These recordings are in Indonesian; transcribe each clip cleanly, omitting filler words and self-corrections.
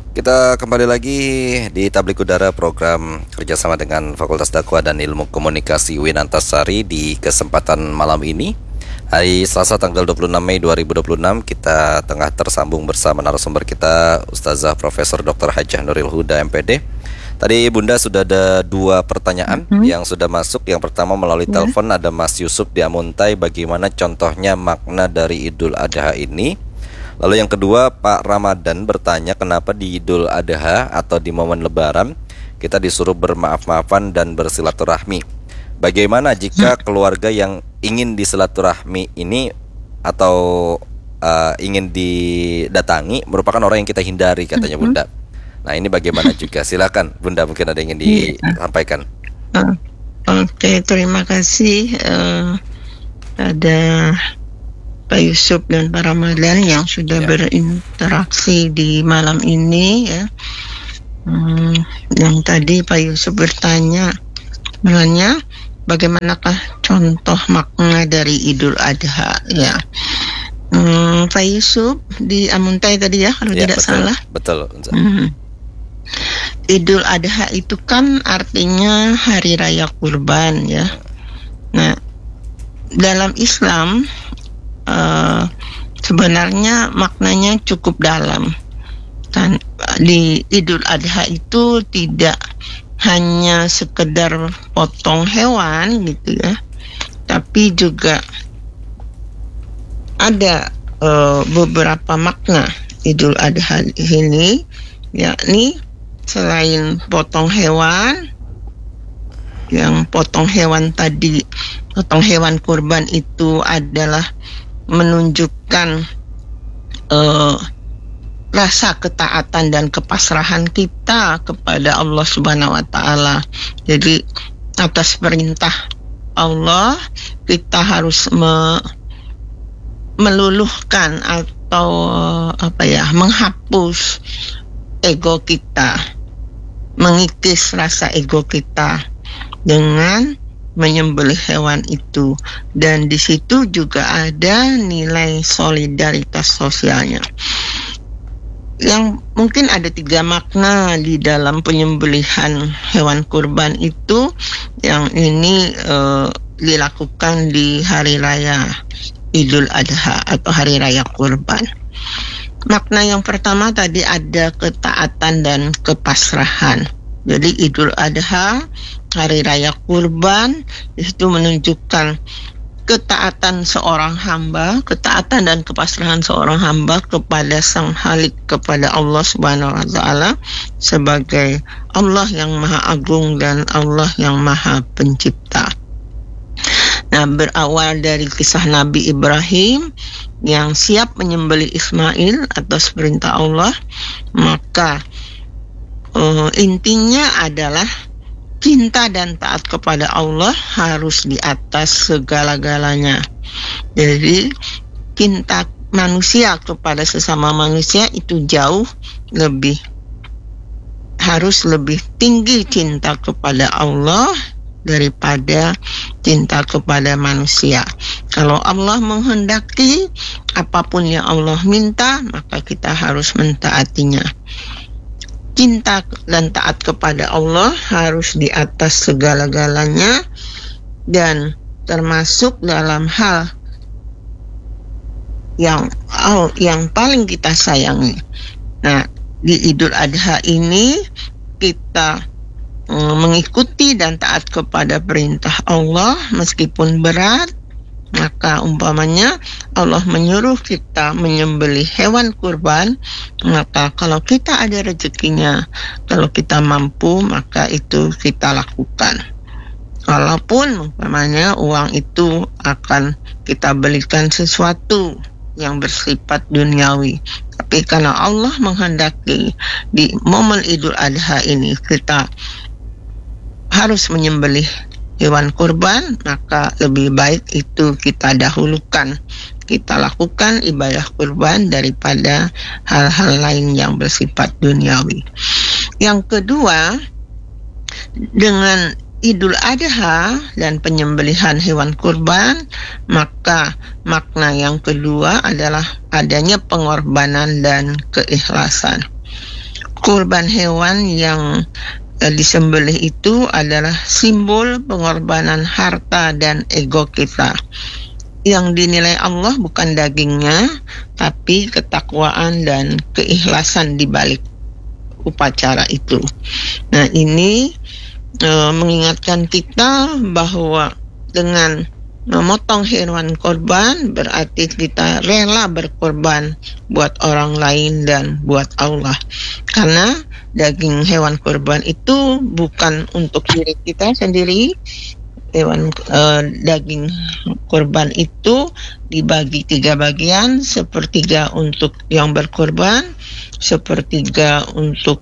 Kita kembali lagi di Tablik Udara, program kerjasama dengan Fakultas Dakwah dan Ilmu Komunikasi UIN Antasari. Di kesempatan malam ini, hari Selasa tanggal 26 Mei 2026, kita tengah tersambung bersama narasumber kita, Ustazah Profesor Dr. Hajah Nuril Huda, MPD. Tadi Bunda sudah ada 2 pertanyaan yang sudah masuk. Yang pertama melalui telepon ada Mas Yusuf di Amuntai, bagaimana contohnya makna dari Idul Adha ini. Lalu yang kedua, Pak Ramadan bertanya kenapa di Idul Adha atau di momen Lebaran kita disuruh bermaaf-maafan dan bersilaturahmi. Bagaimana jika keluarga yang ingin disilaturahmi ini atau ingin didatangi merupakan orang yang kita hindari, katanya Bunda. Nah, ini bagaimana juga? Silakan Bunda, mungkin ada yang ingin disampaikan. Oke, terima kasih. Ada Pak Yusuf dan Pak Ramadan yang sudah berinteraksi di malam ini ya. Yang tadi Pak Yusuf bertanya sebenarnya bagaimanakah contoh makna dari Idul Adha ya. Pak Yusuf di Amuntai tadi ya, kalau tidak salah. Betul. Idul Adha itu kan artinya hari raya kurban ya. Nah, dalam Islam sebenarnya maknanya cukup dalam. Dan di Idul Adha itu tidak hanya sekedar potong hewan gitu ya, tapi juga ada beberapa makna Idul Adha ini, yakni selain potong hewan, yang potong hewan tadi, potong hewan kurban itu adalah menunjukkan rasa ketaatan dan kepasrahan kita kepada Allah Subhanahu wa Ta'ala. Jadi atas perintah Allah kita harus meluluhkan atau menghapus ego kita, mengikis rasa ego kita dengan menyembelih hewan itu. Dan di situ juga ada nilai solidaritas sosialnya. Yang mungkin ada 3 makna di dalam penyembelihan hewan kurban itu. Yang ini dilakukan di hari raya Idul Adha atau hari raya kurban. Makna yang pertama tadi ada ketaatan dan kepasrahan. Jadi Idul Adha, hari raya kurban, itu menunjukkan ketaatan seorang hamba, ketaatan dan kepasrahan seorang hamba kepada Sang Khalik, kepada Allah Subhanahu wa Ta'ala sebagai Allah yang Maha Agung dan Allah yang Maha Pencipta. Nah, berawal dari kisah Nabi Ibrahim yang siap menyembelih Ismail atas perintah Allah, maka intinya adalah cinta dan taat kepada Allah harus di atas segala-galanya. Jadi cinta manusia kepada sesama manusia itu jauh lebih, harus lebih tinggi cinta kepada Allah daripada cinta kepada manusia. Kalau Allah menghendaki apapun yang Allah minta, maka kita harus mentaatinya. Cinta dan taat kepada Allah harus di atas segala-galanya, dan termasuk dalam hal yang paling kita sayangi. Nah, di Idul Adha ini kita mengikuti dan taat kepada perintah Allah meskipun berat. Maka umpamanya Allah menyuruh kita menyembelih hewan kurban, maka kalau kita ada rezekinya, kalau kita mampu, maka itu kita lakukan. Walaupun umpamanya uang itu akan kita belikan sesuatu yang bersifat duniawi, tapi karena Allah menghendaki di momen Idul Adha ini kita harus menyembelih hewan kurban, maka lebih baik itu kita dahulukan, kita lakukan ibadah kurban daripada hal-hal lain yang bersifat duniawi. Yang kedua, dengan Idul Adha dan penyembelihan hewan kurban, maka makna yang kedua adalah adanya pengorbanan dan keikhlasan. kurban hewan yang disembelih itu adalah simbol pengorbanan harta dan ego kita. Yang dinilai Allah bukan dagingnya, tapi ketakwaan dan keikhlasan di balik upacara itu. Nah, ini mengingatkan kita bahwa dengan memotong hewan korban berarti kita rela berkorban buat orang lain dan buat Allah. Karena daging hewan korban itu bukan untuk diri kita sendiri. Daging korban itu dibagi 3 bagian, sepertiga untuk yang berkorban, sepertiga untuk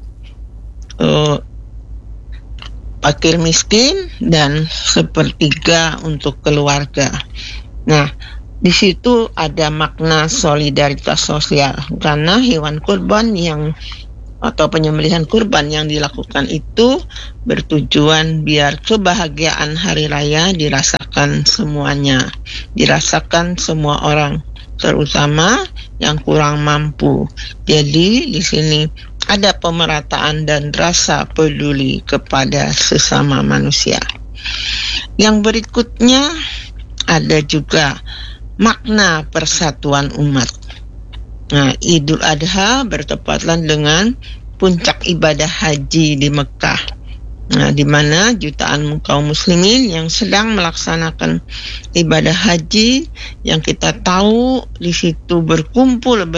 fakir miskin, dan sepertiga untuk keluarga. Nah, di situ ada makna solidaritas sosial, karena hewan kurban atau penyembelihan kurban yang dilakukan itu bertujuan biar kebahagiaan hari raya dirasakan semuanya, dirasakan semua orang, terutama yang kurang mampu. Jadi di sini ada pemerataan dan rasa peduli kepada sesama manusia. Yang berikutnya ada juga makna persatuan umat. Nah, Idul Adha bertepatan dengan puncak ibadah haji di Mekah. Nah, di mana jutaan kaum muslimin yang sedang melaksanakan ibadah haji, yang kita tahu di situ berkumpul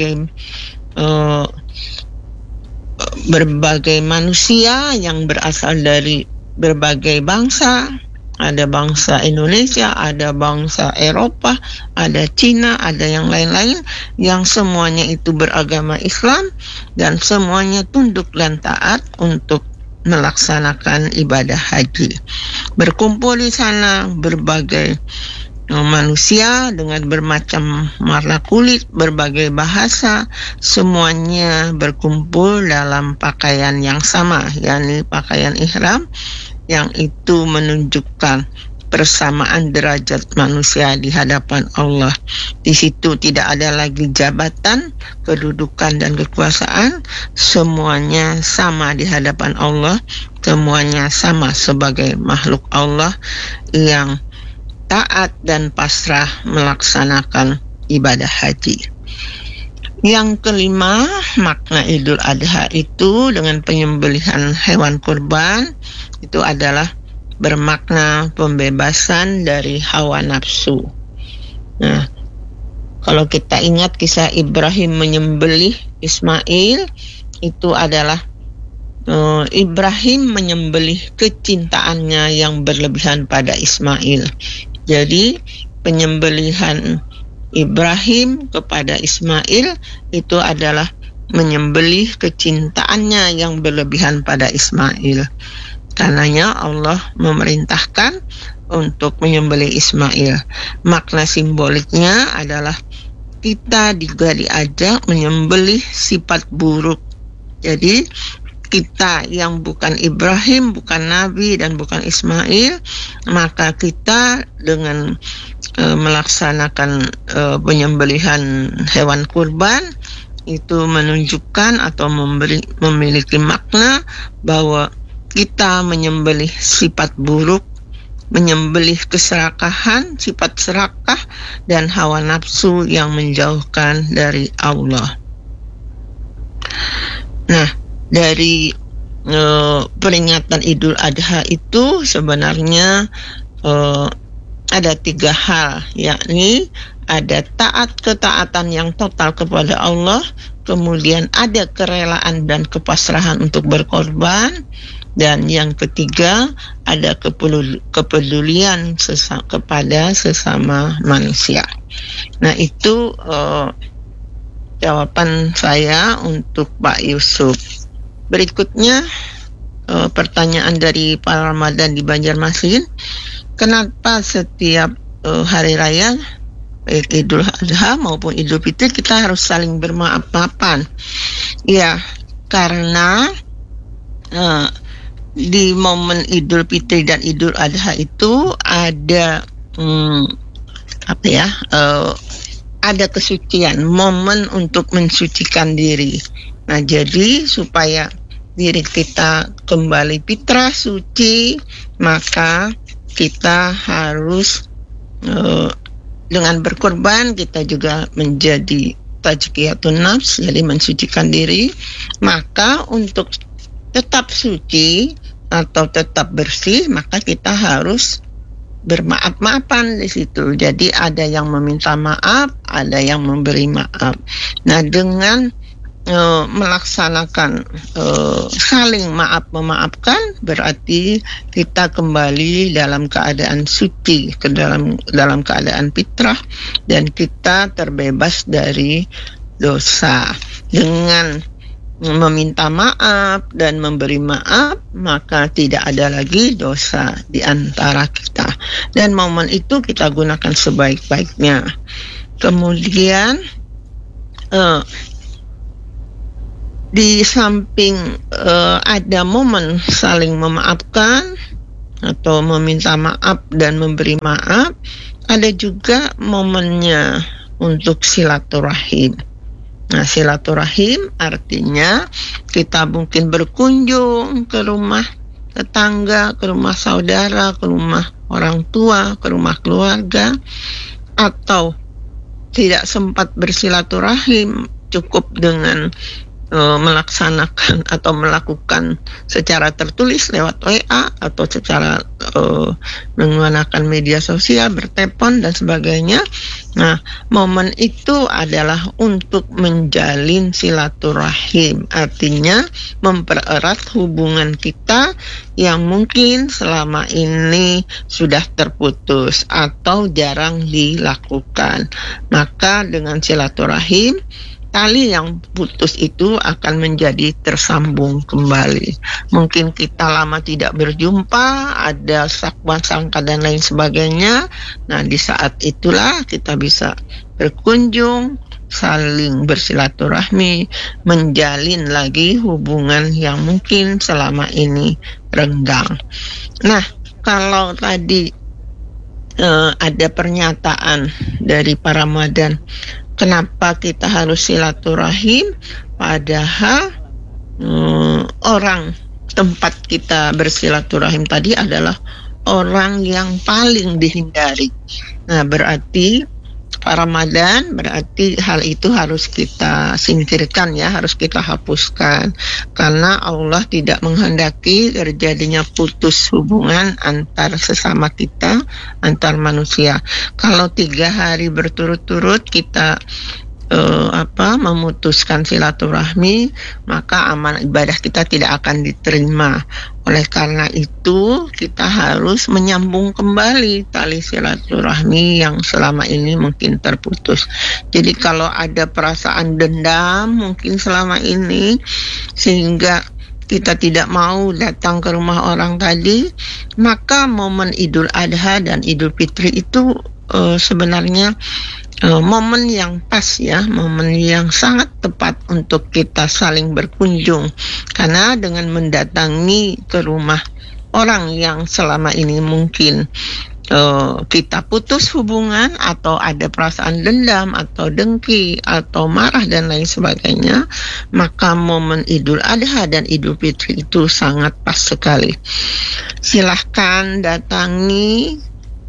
berbagai manusia yang berasal dari berbagai bangsa. Ada bangsa Indonesia, ada bangsa Eropa, ada Cina, ada yang lain-lain, yang semuanya itu beragama Islam dan semuanya tunduk dan taat untuk melaksanakan ibadah haji. Berkumpul di sana berbagai manusia dengan bermacam warna kulit, berbagai bahasa, semuanya berkumpul dalam pakaian yang sama, yakni pakaian ihram, yang itu menunjukkan persamaan derajat manusia di hadapan Allah. Di situ tidak ada lagi jabatan, kedudukan, dan kekuasaan. Semuanya sama di hadapan Allah. Semuanya sama sebagai makhluk Allah yang taat dan pasrah melaksanakan ibadah haji. Yang kelima, makna Idul Adha itu dengan penyembelihan hewan kurban itu adalah bermakna pembebasan dari hawa nafsu. Nah, kalau kita ingat kisah Ibrahim menyembelih Ismail, itu adalah Ibrahim menyembelih kecintaannya yang berlebihan pada Ismail. Jadi penyembelihan Ibrahim kepada Ismail itu adalah menyembelih kecintaannya yang berlebihan pada Ismail. Karenanya Allah memerintahkan untuk menyembelih Ismail. Makna simboliknya adalah kita juga diajak menyembelih sifat buruk. Jadi kita yang bukan Ibrahim, bukan Nabi, dan bukan Ismail, maka kita dengan melaksanakan penyembelihan hewan kurban itu menunjukkan atau memiliki makna bahwa kita menyembelih sifat buruk, menyembelih keserakahan, sifat serakah, dan hawa nafsu yang menjauhkan dari Allah. Nah, dari peringatan Idul Adha itu sebenarnya ada 3 hal, yakni ada ketaatan yang total kepada Allah, kemudian ada kerelaan dan kepasrahan untuk berkorban, dan yang ketiga ada kepedulian kepada sesama manusia. Nah, itu jawaban saya untuk Pak Yusuf. Berikutnya pertanyaan dari Pak Ramadan di Banjarmasin. Kenapa setiap hari raya, baik Idul Adha maupun Idul Fitri, kita harus saling bermaaf-maafan? Ya, karena di momen Idul Fitri dan Idul Adha itu ada ada kesucian, momen untuk mensucikan diri. Nah, jadi supaya diri kita kembali fitrah suci, maka kita harus dengan berkorban, kita juga menjadi tazkiyatun nafs, jadi mensucikan diri. Maka untuk tetap suci atau tetap bersih, maka kita harus bermaaf-maafan di situ. Jadi ada yang meminta maaf, ada yang memberi maaf. Nah, dengan melaksanakan saling maaf memaafkan, berarti kita kembali dalam keadaan suci, ke dalam keadaan fitrah, dan kita terbebas dari dosa. Dengan meminta maaf dan memberi maaf, maka tidak ada lagi dosa di antara kita, dan momen itu kita gunakan sebaik-baiknya. Kemudian di samping ada momen saling memaafkan atau meminta maaf dan memberi maaf, ada juga momennya untuk silaturahim. Nah, silaturahim artinya kita mungkin berkunjung ke rumah tetangga, ke rumah saudara, ke rumah orang tua, ke rumah keluarga, atau tidak sempat bersilaturahim, cukup dengan melaksanakan atau melakukan secara tertulis lewat WA atau secara menggunakan media sosial, bertelepon dan sebagainya. Nah, momen itu adalah untuk menjalin silaturahim, artinya mempererat hubungan kita yang mungkin selama ini sudah terputus atau jarang dilakukan. Maka dengan silaturahim, tali yang putus itu akan menjadi tersambung kembali. Mungkin kita lama tidak berjumpa, ada sakwa sangka dan lain sebagainya. Nah, di saat itulah kita bisa berkunjung, saling bersilaturahmi, menjalin lagi hubungan yang mungkin selama ini renggang. Nah, kalau tadi ada pernyataan dari para Ramadan, kenapa kita harus silaturahim, padahal orang tempat kita bersilaturahim tadi adalah orang yang paling dihindari. Nah, berarti Ramadan, berarti hal itu harus kita singkirkan ya, harus kita hapuskan, karena Allah tidak menghendaki terjadinya putus hubungan antar sesama kita, antar manusia. Kalau 3 hari berturut-turut kita memutuskan silaturahmi, maka amal ibadah kita tidak akan diterima. Oleh karena itu, kita harus menyambung kembali tali silaturahmi yang selama ini mungkin terputus. Jadi kalau ada perasaan dendam mungkin selama ini, sehingga kita tidak mau datang ke rumah orang tadi, maka momen Idul Adha dan Idul Fitri itu sebenarnya momen yang pas ya, momen yang sangat tepat untuk kita saling berkunjung. Karena dengan mendatangi ke rumah orang yang selama ini mungkin kita putus hubungan, atau ada perasaan dendam atau dengki atau marah dan lain sebagainya, maka momen Idul Adha dan Idul Fitri itu sangat pas sekali. Silahkan datangi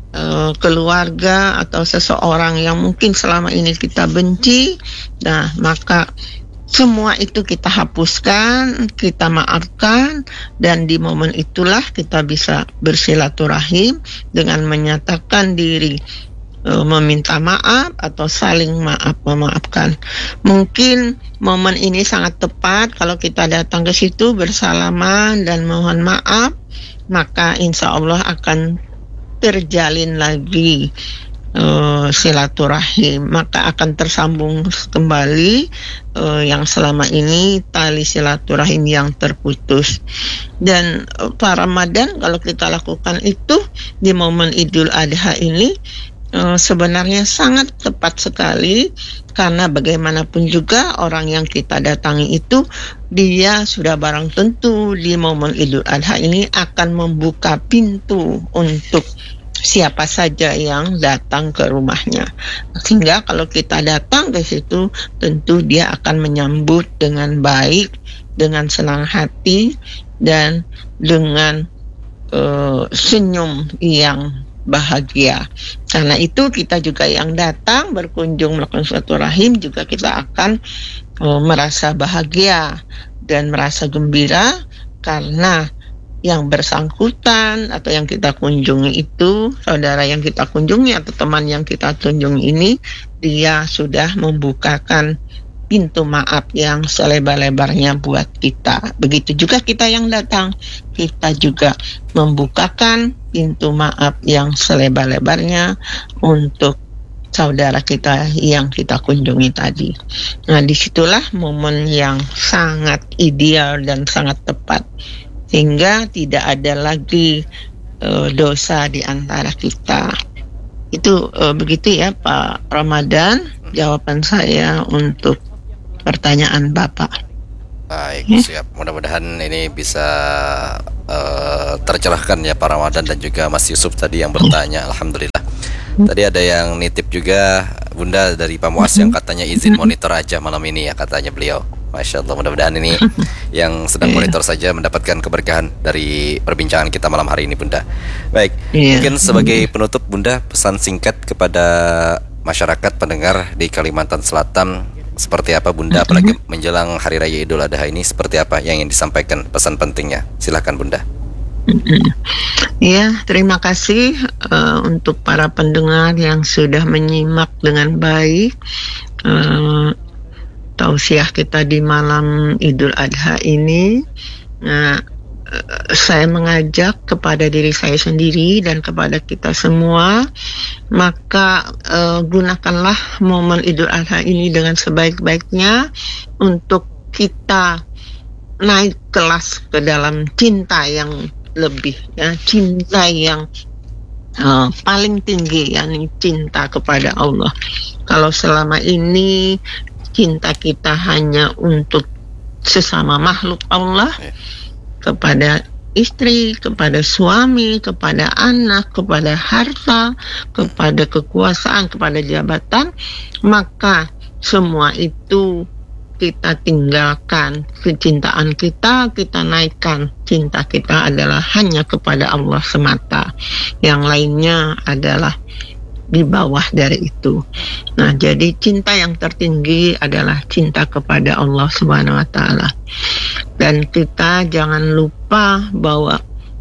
keluarga atau seseorang yang mungkin selama ini kita benci. Nah, maka semua itu kita hapuskan, kita maafkan, dan di momen itulah kita bisa bersilaturahim dengan menyatakan diri meminta maaf atau saling maaf memaafkan. Mungkin momen ini sangat tepat kalau kita datang ke situ bersalaman dan mohon maaf, maka insya Allah akan terjalin lagi silaturahim, maka akan tersambung kembali yang selama ini tali silaturahim yang terputus. Dan para Ramadan kalau kita lakukan itu di momen Idul Adha ini sebenarnya sangat tepat sekali, karena bagaimanapun juga orang yang kita datangi itu dia sudah barang tentu di momen Idul Adha ini akan membuka pintu untuk siapa saja yang datang ke rumahnya. Sehingga kalau kita datang ke situ, tentu dia akan menyambut dengan baik, dengan senang hati, dan dengan senyum yang bahagia. Karena itu kita juga yang datang berkunjung melakukan silaturahim juga kita akan merasa bahagia dan merasa gembira karena yang bersangkutan atau yang kita kunjungi itu, saudara yang kita kunjungi atau teman yang kita kunjungi ini, dia sudah membukakan pintu maaf yang selebar-lebarnya buat kita. Begitu juga kita yang datang, kita juga membukakan pintu maaf yang selebar-lebarnya untuk saudara kita yang kita kunjungi tadi. Nah, disitulah momen yang sangat ideal dan sangat tepat. Sehingga tidak ada lagi dosa di antara kita. Itu begitu ya Pak Ramadan, jawaban saya untuk pertanyaan Bapak. Baik, siap. Mudah-mudahan ini bisa tercerahkan ya Pak Ramadan dan juga Mas Yusuf tadi yang bertanya. Alhamdulillah. Tadi ada yang nitip juga Bunda dari Pak Muas yang katanya izin monitor aja malam ini ya katanya beliau. Masya Allah, mudah-mudahan ini yang sedang monitor saja mendapatkan keberkahan dari perbincangan kita malam hari ini Bunda. Baik, mungkin sebagai penutup Bunda, pesan singkat kepada masyarakat pendengar di Kalimantan Selatan seperti apa Bunda, apalagi menjelang Hari Raya Idul Adha ini, seperti apa yang ingin disampaikan pesan pentingnya? Silakan Bunda. Ya, terima kasih untuk para pendengar yang sudah menyimak dengan baik tausiah kita di malam Idul Adha ini. Nah, saya mengajak kepada diri saya sendiri dan kepada kita semua, maka gunakanlah momen Idul Adha ini dengan sebaik-baiknya untuk kita naik kelas ke dalam cinta yang lebih, ya, cinta yang paling tinggi, yakni cinta kepada Allah. Kalau selama ini cinta kita hanya untuk sesama makhluk Allah, kepada istri, kepada suami, kepada anak, kepada harta, kepada kekuasaan, kepada jabatan, maka semua itu kita tinggalkan. Kecintaan kita naikkan. Cinta kita adalah hanya kepada Allah semata. Yang lainnya adalah di bawah dari itu. Nah, jadi cinta yang tertinggi adalah cinta kepada Allah Subhanahu wa taala. Dan kita jangan lupa bahwa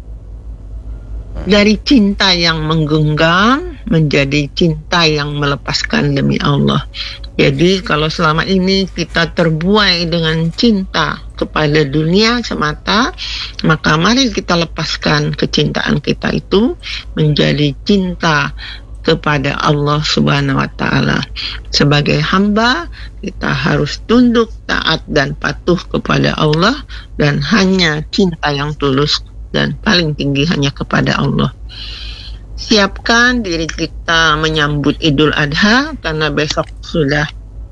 dari cinta yang menggenggam menjadi cinta yang melepaskan demi Allah. Jadi kalau selama ini kita terbuai dengan cinta kepada dunia semata, maka mari kita lepaskan kecintaan kita itu menjadi cinta kepada Allah Subhanahu wa taala. Sebagai hamba, kita harus tunduk, taat dan patuh kepada Allah dan hanya cinta yang tulus dan paling tinggi hanya kepada Allah. Siapkan diri kita menyambut Idul Adha karena besok sudah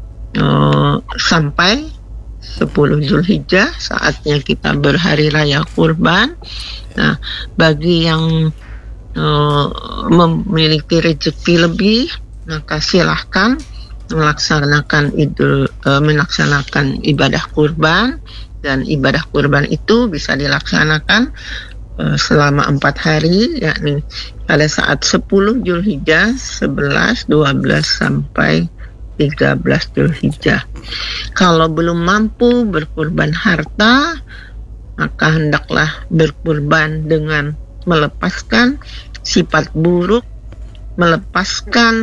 sampai 10 Zulhijjah, saatnya kita berhari raya kurban. Nah, bagi yang memiliki rezeki lebih, maka silahkan melaksanakan ibadah kurban, dan ibadah kurban itu bisa dilaksanakan selama 4 hari, yakni pada saat 10 Zulhijjah, 11, 12 sampai 13 Zulhijjah. Kalau belum mampu berkurban harta, maka hendaklah berkurban dengan melepaskan sifat buruk, melepaskan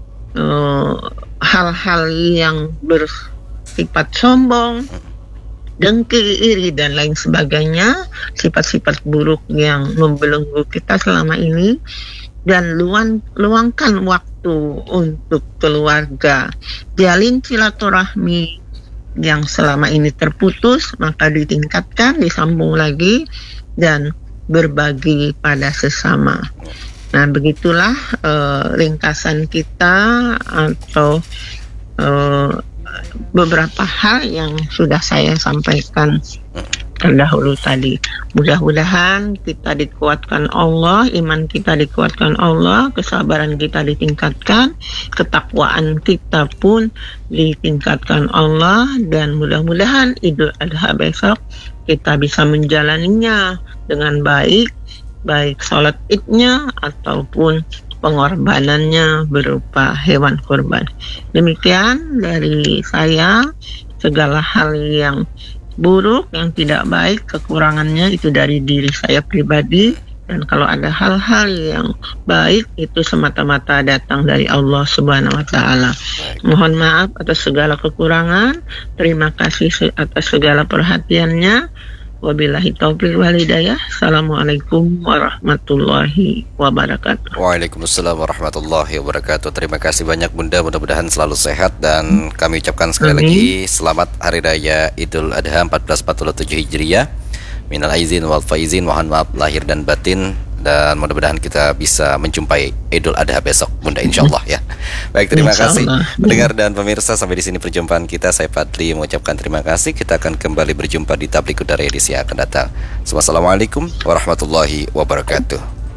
hal-hal yang bersifat sombong, dengki, iri, dan lain sebagainya, sifat-sifat buruk yang membelenggu kita selama ini, dan luangkan waktu untuk keluarga, jalin silaturahmi yang selama ini terputus, maka ditingkatkan, disambung lagi, dan berbagi pada sesama. Nah, begitulah ringkasan kita atau beberapa hal yang sudah saya sampaikan terdahulu tadi. Mudah-mudahan kita dikuatkan Allah, iman kita dikuatkan Allah, kesabaran kita ditingkatkan, ketakwaan kita pun ditingkatkan Allah, dan mudah-mudahan Idul Adha besok kita bisa menjalaninya dengan baik sholat idnya ataupun pengorbanannya berupa hewan kurban. Demikian dari saya, segala hal yang buruk, yang tidak baik, kekurangannya itu dari diri saya pribadi, dan kalau ada hal-hal yang baik itu semata-mata datang dari Allah Subhanahu wa Ta'ala. Mohon maaf atas segala kekurangan, terima kasih atas segala perhatiannya. Wabillahi taufiq wal hidayah. Assalamualaikum warahmatullahi wabarakatuh. Waalaikumsalam warahmatullahi wabarakatuh. Terima kasih banyak Bunda, mudah-mudahan selalu sehat, dan kami ucapkan sekali lagi selamat Hari Raya Idul Adha 1447 Hijriah. Minal aizin wal faizin, mohon maaf lahir dan batin, dan mudah-mudahan kita bisa menjumpai Idul Adha besok Bunda, insyaallah ya. Baik, terima kasih pendengar dan pemirsa, sampai di sini perjumpaan kita. Saya Fadli mengucapkan terima kasih. Kita akan kembali berjumpa di Tablik Udara edisi yang akan datang. Wassalamualaikum warahmatullahi wabarakatuh.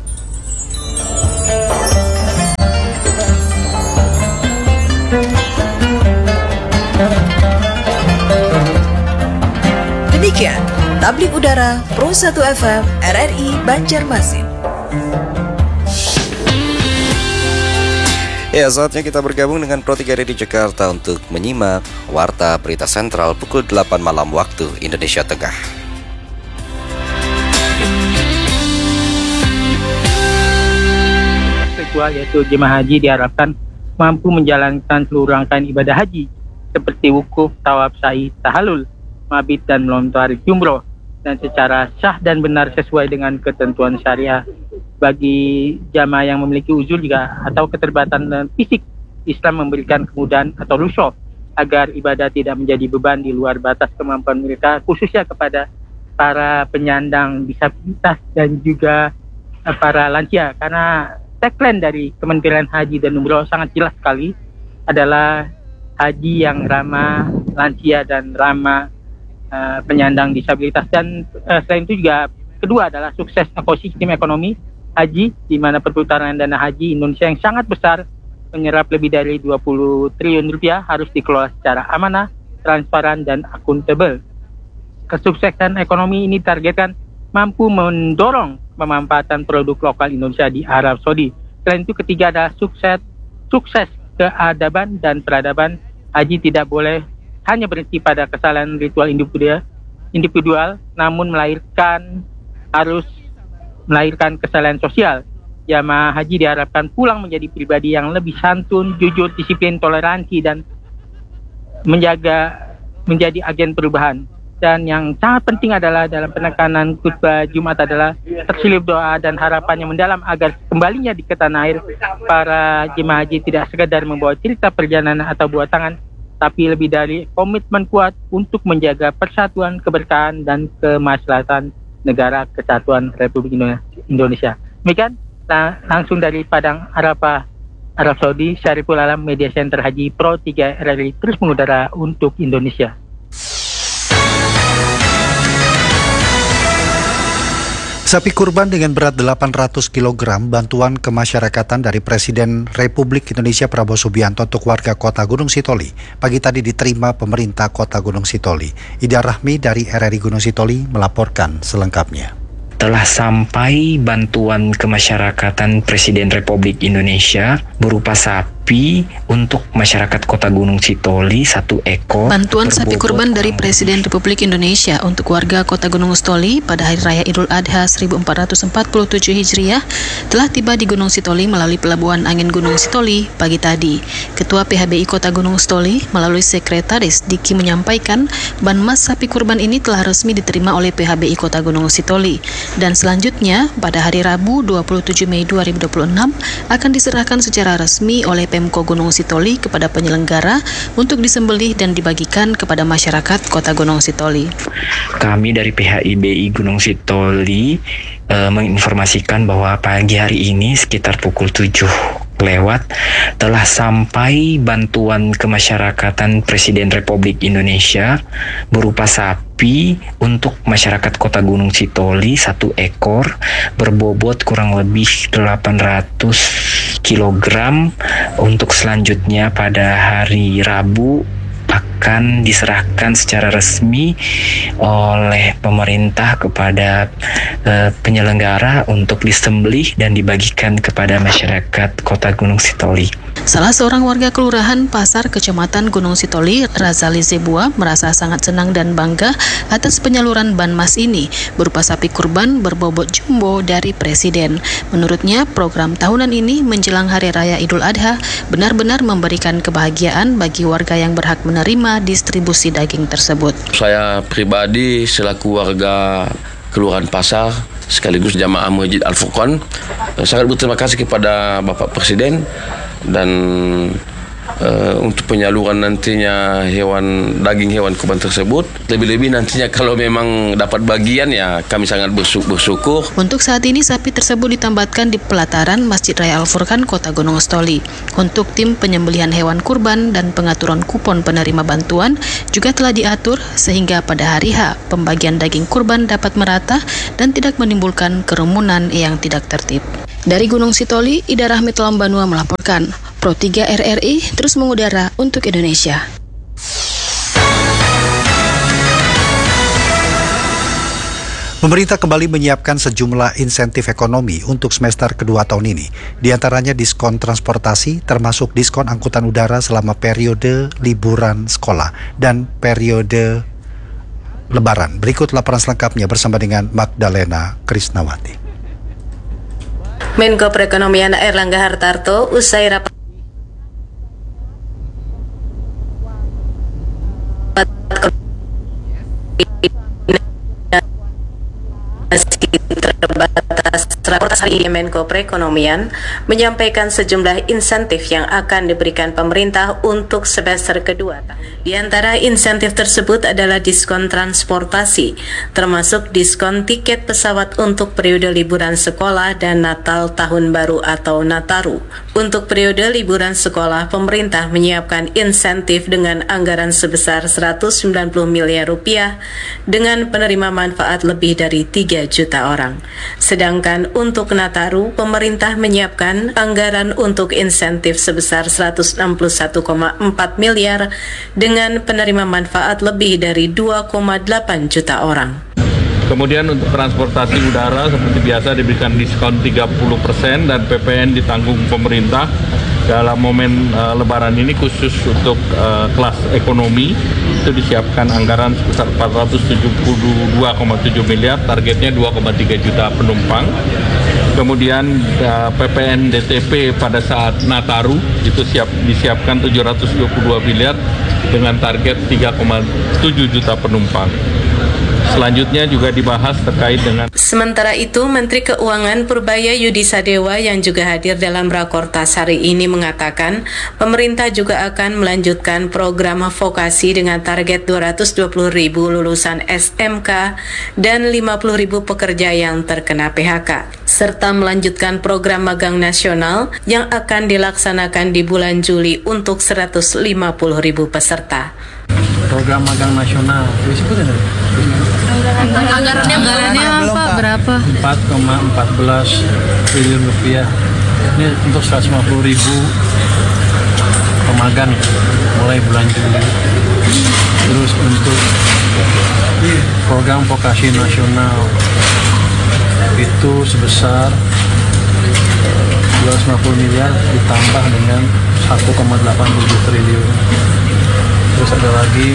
Demikian Tablik Udara Pro 1 FM RRI Banjarmasin. Ya, saatnya kita bergabung dengan Pro 3 Radio Jakarta untuk menyimak Warta Berita Sentral pukul 8 malam waktu Indonesia Tengah. Yaitu jemaah haji diharapkan mampu menjalankan seluruh rangkaian ibadah haji seperti wukuf, tawaf, sa'i, tahallul, mabit, dan melontar jumroh, dan secara sah dan benar sesuai dengan ketentuan syariah. Bagi jamaah yang memiliki uzur juga atau keterbatasan fisik, Islam memberikan kemudahan atau rukhsah agar ibadah tidak menjadi beban di luar batas kemampuan mereka, khususnya kepada para penyandang disabilitas dan juga para lansia. Karena tagline dari Kementerian Haji dan Umroh sangat jelas sekali, adalah haji yang ramah lansia dan ramah penyandang disabilitas. Dan selain itu juga kedua adalah sukses ekosistem ekonomi haji, di mana perputaran dana haji Indonesia yang sangat besar, menyerap lebih dari 20 triliun rupiah, harus dikelola secara amanah, transparan, dan akuntabel. Kesuksesan ekonomi ini targetkan mampu mendorong pemanfaatan produk lokal Indonesia di Arab Saudi. Selain itu ketiga adalah sukses keadaban dan peradaban. Haji tidak boleh hanya berhenti pada kesalahan ritual individual, namun harus melahirkan kesalahan sosial. Jamaah haji diharapkan pulang menjadi pribadi yang lebih santun, jujur, disiplin, toleransi, dan menjadi agen perubahan. Dan yang sangat penting adalah dalam penekanan khutbah Jumat adalah terselip doa dan harapan yang mendalam agar kembalinya di tanah air para jemaah haji tidak sekedar membawa cerita perjalanan atau buah tangan, tapi lebih dari komitmen kuat untuk menjaga persatuan, keberkahan, dan kemaslahatan negara kesatuan Republik Indonesia. Demikian langsung dari Padang Arafah, Arab Saudi, Syariful Alam, Media Center Haji Pro 3 RRI terus mengudara untuk Indonesia. Sapi kurban dengan berat 800 kg bantuan kemasyarakatan dari Presiden Republik Indonesia Prabowo Subianto untuk warga Kota Gunung Sitoli pagi tadi diterima pemerintah Kota Gunung Sitoli. Ida Rahmi dari RRI Gunung Sitoli melaporkan selengkapnya. Telah sampai bantuan kemasyarakatan Presiden Republik Indonesia berupa sapi untuk masyarakat Kota Gunung Sitoli 1 ekor. Bantuan sapi kurban dari Presiden Republik Indonesia untuk warga Kota Gunung Sitoli pada Hari Raya Idul Adha 1447 Hijriah telah tiba di Gunung Sitoli melalui Pelabuhan Angin Gunung Sitoli pagi tadi. Ketua PHBI Kota Gunung Sitoli melalui Sekretaris Diki menyampaikan banmas sapi kurban ini telah resmi diterima oleh PHBI Kota Gunung Sitoli. Dan selanjutnya, pada hari Rabu 27 Mei 2026 akan diserahkan secara resmi oleh Pemko Gunung Sitoli kepada penyelenggara untuk disembelih dan dibagikan kepada masyarakat Kota Gunung Sitoli. Kami dari PHIBI Gunung Sitoli menginformasikan bahwa pagi hari ini sekitar pukul 7 lewat telah sampai bantuan kemasyarakatan Presiden Republik Indonesia berupa sapi untuk masyarakat Kota Gunung Sitoli 1 ekor berbobot kurang lebih 800 kilogram. Untuk selanjutnya pada hari Rabu akan diserahkan secara resmi oleh pemerintah kepada penyelenggara untuk disembelih dan dibagikan kepada masyarakat Kota Gunung Sitoli. Salah seorang warga Kelurahan Pasar Kecamatan Gunung Sitoli, Razali Zebua, merasa sangat senang dan bangga atas penyaluran banmas ini berupa sapi kurban berbobot jumbo dari Presiden. Menurutnya, program tahunan ini menjelang Hari Raya Idul Adha benar-benar memberikan kebahagiaan bagi warga yang berhak menerima distribusi daging tersebut. Saya pribadi selaku warga Kelurahan Pasar sekaligus jamaah Masjid Al-Furqan sangat berterima kasih kepada Bapak Presiden dan untuk penyaluran nantinya daging hewan kurban tersebut. Lebih-lebih nantinya kalau memang dapat bagian, ya kami sangat bersyukur. Untuk saat ini sapi tersebut ditambatkan di pelataran Masjid Raya Al-Furqan Kota Gunung Sitoli. Untuk tim penyembelihan hewan kurban dan pengaturan kupon penerima bantuan juga telah diatur sehingga pada hari H pembagian daging kurban dapat merata dan tidak menimbulkan kerumunan yang tidak tertib. Dari Gunung Sitoli, Ida Rahmi Lambanua melaporkan. Pro 3 RRI terus mengudara untuk Indonesia. Pemerintah kembali menyiapkan sejumlah insentif ekonomi untuk semester kedua tahun ini. Di antaranya diskon transportasi, termasuk diskon angkutan udara selama periode liburan sekolah dan periode Lebaran. Berikut laporan selengkapnya bersama dengan Magdalena Krisnawati. Menko Perekonomian Airlangga Hartarto usai rapat terbatas rapat hari ini, Menko Perekonomian menyampaikan sejumlah insentif yang akan diberikan pemerintah untuk semester kedua. Di antara insentif tersebut adalah diskon transportasi, termasuk diskon tiket pesawat untuk periode liburan sekolah dan Natal Tahun Baru atau Nataru. Untuk periode liburan sekolah, pemerintah menyiapkan insentif dengan anggaran sebesar 190 miliar rupiah dengan penerima manfaat lebih dari 3 juta orang. Sedangkan untuk Nataru, pemerintah menyiapkan anggaran untuk insentif sebesar 161,4 miliar dengan penerima manfaat lebih dari 2,8 juta orang. Kemudian untuk transportasi udara seperti biasa diberikan diskon 30% dan PPN ditanggung pemerintah. Dalam momen Lebaran ini khusus untuk kelas ekonomi itu disiapkan anggaran sebesar 472,7 miliar, targetnya 2,3 juta penumpang. Kemudian PPN DTP pada saat Nataru itu disiapkan 722 miliar dengan target 3,7 juta penumpang. Selanjutnya juga dibahas terkait dengan. Sementara itu, Menteri Keuangan Purbaya Yudi Sadewa yang juga hadir dalam Rakortas hari ini mengatakan pemerintah juga akan melanjutkan program vokasi dengan target 220.000 lulusan SMK dan 50.000 pekerja yang terkena PHK, serta melanjutkan program magang nasional yang akan dilaksanakan di bulan Juli untuk 150.000 peserta. Program magang nasional, disebutkan Anggarannya apa? Berapa? 4,14 triliun rupiah. Ini untuk 150.000 pemagang mulai bulan Juli. Terus untuk program vokasi nasional itu sebesar 250 miliar ditambah dengan 1,87 triliun. Terus ada lagi.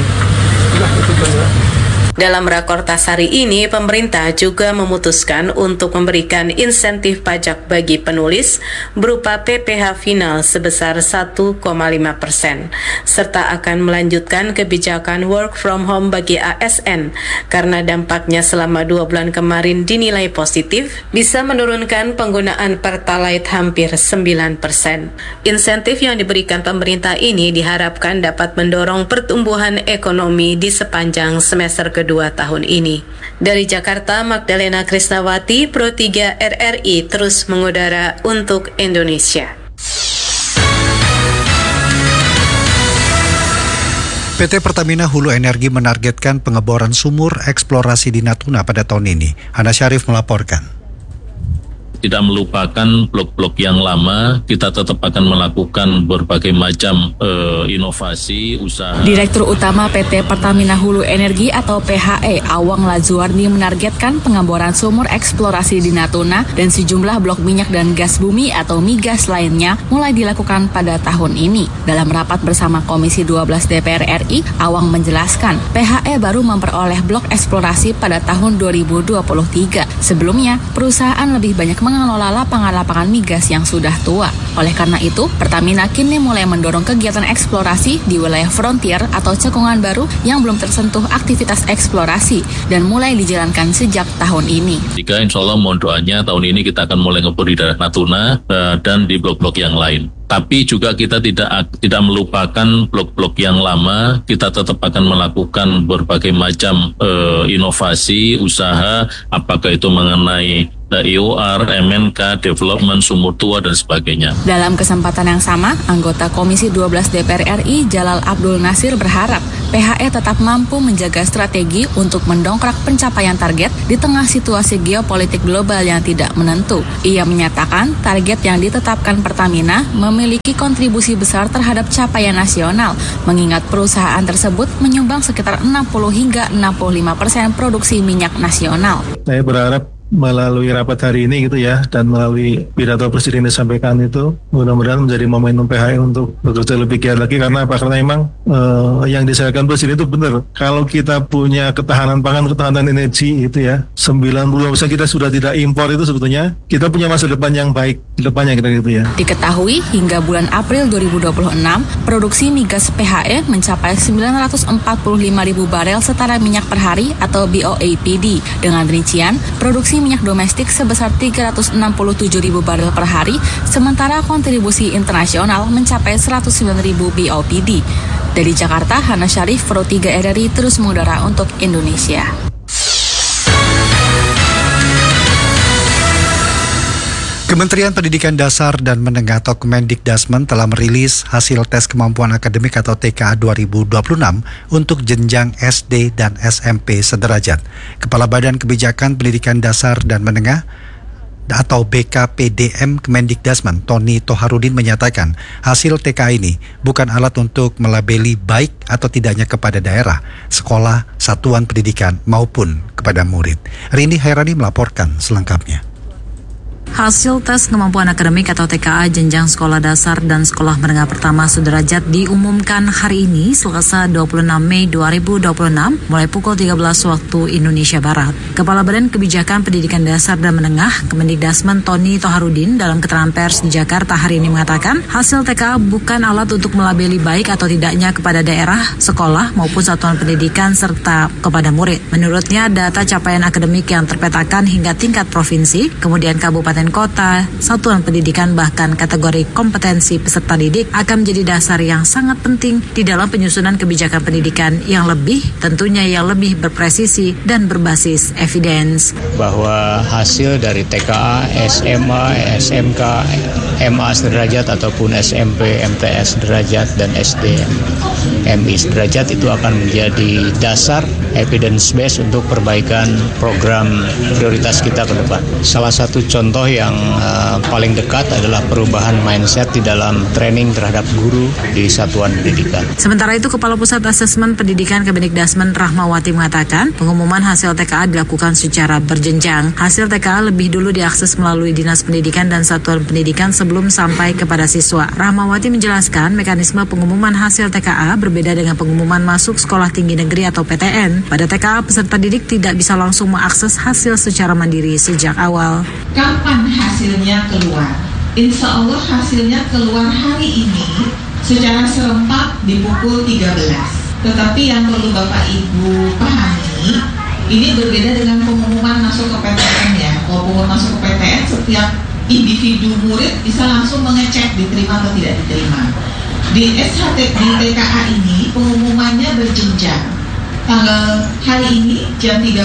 Dalam Rakortas hari ini, pemerintah juga memutuskan untuk memberikan insentif pajak bagi penulis berupa PPh final sebesar 1,5%, serta akan melanjutkan kebijakan work from home bagi ASN karena dampaknya selama 2 bulan kemarin dinilai positif, bisa menurunkan penggunaan Pertalite hampir 9%. Insentif yang diberikan pemerintah ini diharapkan dapat mendorong pertumbuhan ekonomi di sepanjang semester kedua tahun ini. Dari Jakarta, Magdalena Krisnawati, Pro 3 RRI terus mengudara untuk Indonesia. PT Pertamina Hulu Energi menargetkan pengeboran sumur eksplorasi di Natuna pada tahun ini. Hana Syarif melaporkan. Tidak melupakan blok-blok yang lama, kita tetap akan melakukan berbagai macam inovasi, usaha. Direktur Utama PT Pertamina Hulu Energi atau PHE, Awang Lazuardi menargetkan pengeboran sumur eksplorasi di Natuna dan sejumlah blok minyak dan gas bumi atau migas lainnya mulai dilakukan pada tahun ini. Dalam rapat bersama Komisi 12 DPR RI, Awang menjelaskan PHE baru memperoleh blok eksplorasi pada tahun 2023. Sebelumnya, perusahaan lebih banyak mengelola lapangan-lapangan migas yang sudah tua. Oleh karena itu, Pertamina kini mulai mendorong kegiatan eksplorasi di wilayah frontier atau cekungan baru yang belum tersentuh aktivitas eksplorasi dan mulai dijalankan sejak tahun ini. Jika insya Allah mohon doanya tahun ini kita akan mulai ngebor di daerah Natuna dan di blok-blok yang lain. Tapi juga kita tidak melupakan blok-blok yang lama, kita tetap akan melakukan berbagai macam inovasi, usaha, apakah itu mengenai IOR, MNK, development, sumur tua, dan sebagainya. Dalam kesempatan yang sama, anggota Komisi 12 DPR RI Jalal Abdul Nasir berharap PHE tetap mampu menjaga strategi untuk mendongkrak pencapaian target di tengah situasi geopolitik global yang tidak menentu. Ia menyatakan target yang ditetapkan Pertamina memiliki kontribusi besar terhadap capaian nasional, mengingat perusahaan tersebut menyumbang sekitar 60 hingga 65% produksi minyak nasional. Saya berharap melalui rapat hari ini gitu ya, dan melalui pidato Presiden disampaikan itu, mudah-mudahan menjadi momentum PHE untuk bekerja lebih giat lagi. Karena apa? Karena memang yang disampaikan Presiden itu benar. Kalau kita punya ketahanan pangan, ketahanan energi itu ya, 90% kita sudah tidak impor, itu sebetulnya kita punya masa depan yang baik di depannya kita gitu ya. Diketahui hingga bulan April 2026, produksi migas PHE mencapai 945.000 barel setara minyak per hari atau BOAPD. Dengan rincian, produksi minyak domestik sebesar 367.000 barel per hari, sementara kontribusi internasional mencapai 109.000 BOPD. Dari Jakarta, Hana Syarif, Pro 3 RRI terus mengudara untuk Indonesia. Kementerian Pendidikan Dasar dan Menengah atau Kemendikdasmen telah merilis hasil tes kemampuan akademik atau TKA 2026 untuk jenjang SD dan SMP sederajat. Kepala Badan Kebijakan Pendidikan Dasar dan Menengah atau BKPDM Kemendikdasmen, Tony Toharudin menyatakan hasil TKA ini bukan alat untuk melabeli baik atau tidaknya kepada daerah, sekolah, satuan pendidikan maupun kepada murid. Rini Hairani melaporkan selengkapnya. Hasil tes kemampuan akademik atau TKA jenjang sekolah dasar dan sekolah menengah pertama sederajat diumumkan hari ini Selasa 26 Mei 2026 mulai pukul 13 waktu Indonesia Barat. Kepala Badan Kebijakan Pendidikan Dasar dan Menengah Kemendikdasmen Tony Toharudin dalam keterangan pers di Jakarta hari ini mengatakan hasil TKA bukan alat untuk melabeli baik atau tidaknya kepada daerah, sekolah maupun satuan pendidikan serta kepada murid. Menurutnya data capaian akademik yang terpetakan hingga tingkat provinsi, kemudian kabupaten kota, satuan pendidikan bahkan kategori kompetensi peserta didik akan menjadi dasar yang sangat penting di dalam penyusunan kebijakan pendidikan yang tentunya yang lebih berpresisi dan berbasis evidence. Bahwa hasil dari TKA, SMA, SMK, MA sederajat ataupun SMP, MTS sederajat dan SD, MI sederajat itu akan menjadi dasar evidence base untuk perbaikan program prioritas kita ke depan. Salah satu contoh yang paling dekat adalah perubahan mindset di dalam training terhadap guru di satuan pendidikan. Sementara itu, Kepala Pusat Asesmen Pendidikan Kemendikdasmen Rahmawati mengatakan pengumuman hasil TKA dilakukan secara berjenjang. Hasil TKA lebih dulu diakses melalui Dinas Pendidikan dan Satuan Pendidikan sebelum sampai kepada siswa. Rahmawati menjelaskan mekanisme pengumuman hasil TKA berbeda dengan pengumuman masuk sekolah tinggi negeri atau PTN. Pada TKA, peserta didik tidak bisa langsung mengakses hasil secara mandiri sejak awal. Kapan hasilnya keluar? Insya Allah hasilnya keluar hari ini secara serempak di pukul 13. Tetapi yang perlu Bapak Ibu pahami, ini berbeda dengan pengumuman masuk ke PTN ya. Kalau pengumuman masuk ke PTN, setiap individu murid bisa langsung mengecek diterima atau tidak diterima. Di TKA ini pengumumannya berjenjang. Tanggal hari ini jam 13,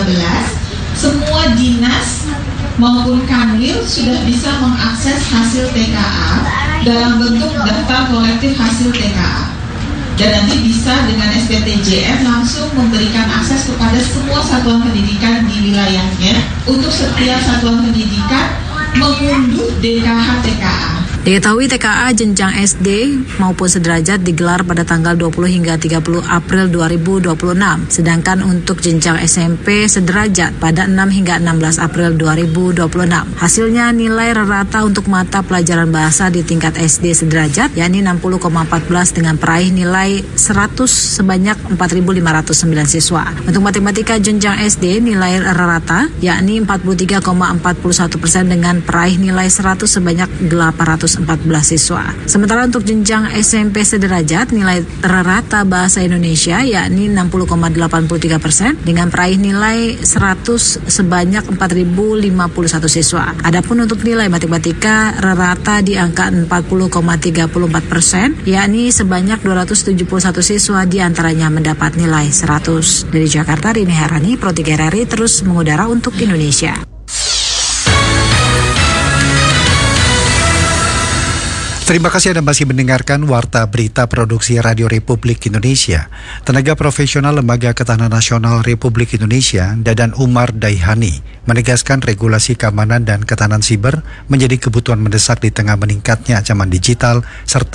semua dinas maupun kanwil sudah bisa mengakses hasil TKA dalam bentuk daftar kolektif hasil TKA. dan nanti bisa dengan STTJN langsung memberikan akses kepada semua satuan pendidikan di wilayahnya untuk setiap satuan pendidikan mengunduh DKH TKA. Diketahui TKA jenjang SD maupun sederajat digelar pada tanggal 20 hingga 30 April 2026, sedangkan untuk jenjang SMP sederajat pada 6 hingga 16 April 2026. Hasilnya nilai rata untuk mata pelajaran bahasa di tingkat SD sederajat yakni 60,14 dengan peraih nilai 100 sebanyak 4.509 siswa. Untuk matematika jenjang SD nilai rata yakni 43,41% dengan peraih nilai 100 sebanyak 814 siswa. Sementara untuk jenjang SMP sederajat nilai rata bahasa Indonesia yakni 60,83% dengan peraih nilai 100 sebanyak 4.051 siswa. Adapun untuk nilai matematika rata di angka 40,34% yakni sebanyak 271 siswa diantaranya mendapat nilai 100. Dari Jakarta, Rini Herani, Pro 3 RRI terus mengudara untuk Indonesia. Terima kasih Anda masih mendengarkan Warta Berita Produksi Radio Republik Indonesia. Tenaga profesional Lembaga Ketahanan Nasional Republik Indonesia, Dadan Umar Daihani, menegaskan regulasi keamanan dan ketahanan siber menjadi kebutuhan mendesak di tengah meningkatnya ancaman digital serta